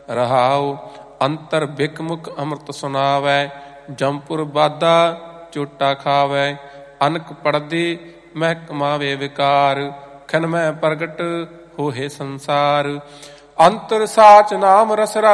ਰਹਾਉ। ਅੰਤਰ ਬਿਕਮੁਖ ਅੰਮ੍ਰਿਤ ਸੁਣਾਵੈ, ਜੰਪੁਰ ਬਾਧਾ ਝੂਟਾ ਖਾਵੈ। ਅਨਕ ਪੜਦੇ ਮਹਿ ਕਮਾਵੇ ਵਿਕਾਰ, ਖਿਨ ਮੈਂ ਪ੍ਰਗਟ ਹੋਏ ਸੰਸਾਰ। ਅੰਤਰ ਸਾਚ ਨਾਮ ਰਸ